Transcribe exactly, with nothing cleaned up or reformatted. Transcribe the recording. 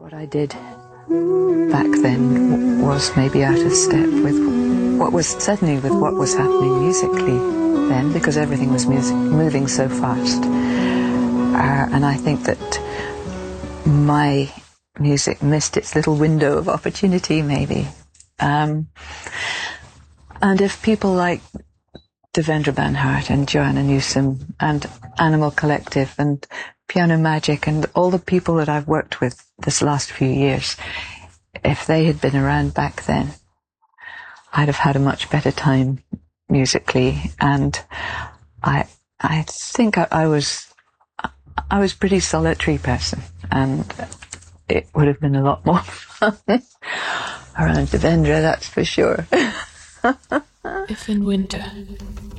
What I did back then was maybe out of step with what was, certainly with what was happening musically then, because everything was music, moving so fast. Uh, and I think that my music missed its little window of opportunity, maybe. Um, and if people like Devendra Banhart and Joanna Newsom and Animal Collective and Piano Magic and all the people that I've worked with this last few years, if they had been around back then, I'd have had a much better time musically. And I I think I, I was I was a pretty solitary person, and it would have been a lot more fun around Devendra, that's for sure. If in winter